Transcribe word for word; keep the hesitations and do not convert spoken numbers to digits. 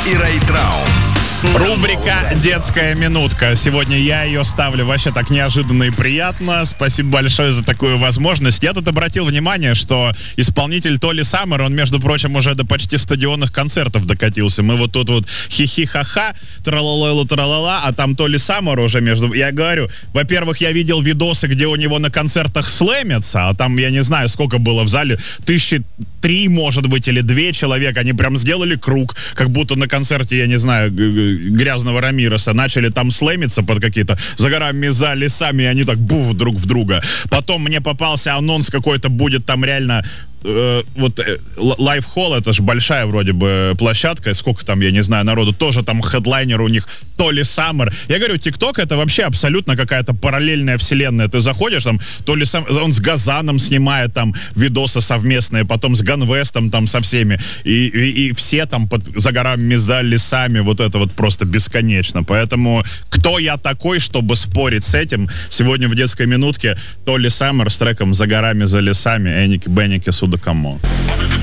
и Рэй Траун. Рубрика «Детская минутка». Сегодня я ее ставлю вообще так неожиданно и приятно. Спасибо большое за такую возможность. Я тут обратил внимание, что исполнитель Толи Саммер, он, между прочим, уже до почти стадионных концертов докатился. Мы вот тут вот хихи-ха-ха, тралалалу-тралала, а там Толи Саммер уже между... Я говорю, во-первых, я видел видосы, где у него на концертах слэмятся, а там, я не знаю, сколько было в зале, тысячи три, может быть, или две человека. Они прям сделали круг, как будто на концерте, я не знаю, грязного Рамиреса, начали там слэмиться под какие-то за горами, за лесами, и они так буф друг в друга. Потом мне попался анонс какой-то, будет там реально э, вот э, Лайф-холл, это же большая вроде бы площадка, сколько там, я не знаю, народу, тоже там хедлайнер у них Толи Саммер. Я говорю, ТикТок это вообще абсолютно какая-то параллельная вселенная. Ты заходишь, там, Толи Саммер, он с Газаном снимает там видосы совместные, потом с Ганвестом там со всеми, и, и, и все там под, за горами, за лесами, вот это вот просто бесконечно. Поэтому кто я такой, чтобы спорить с этим? Сегодня в детской минутке Толи Саммер с треком «За горами, за лесами», Эники Бенники Судакамо.